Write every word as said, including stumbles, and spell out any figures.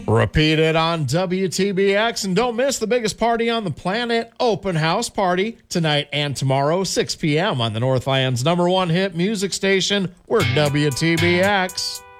Repeat it on W T B X, and don't miss the biggest party on the planet, Open House Party, tonight and tomorrow, six p.m. on the Northland's number one hit music station. We're W T B X.